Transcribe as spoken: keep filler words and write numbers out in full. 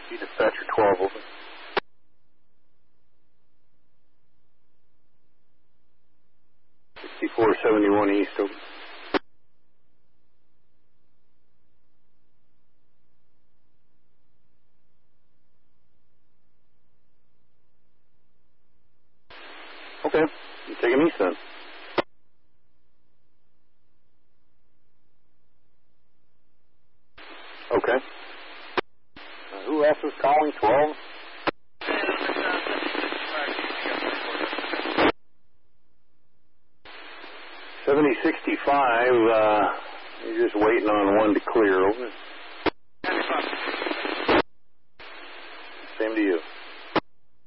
Dispatcher twelve, open. sixty-four seventy-one East, open. Okay, you take him east then. Okay. Uh, who else was calling? twelve? seventy sixty-five, uh, you're just waiting on one to clear, over. Same to you.